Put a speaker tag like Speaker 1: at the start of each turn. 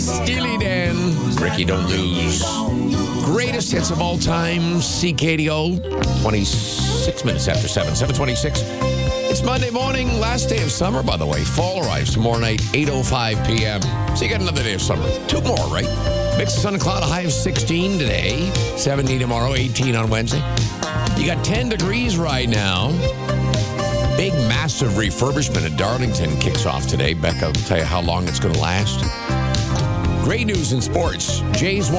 Speaker 1: Steely Dan, Ricky Don't Lose. Greatest hits of all time, CKDO, 26 minutes after 7, 7:26. It's Monday morning, last day of summer, by the way. Fall arrives tomorrow night, 8:05 p.m. So you got another day of summer. 2 more, right? Mix of sun and cloud, a high of 16 today, 17 tomorrow, 18 on Wednesday. You got 10 degrees right now. Big, massive refurbishment at Darlington kicks off today. Becca will tell you how long it's going to last. Great news in sports. Jays won.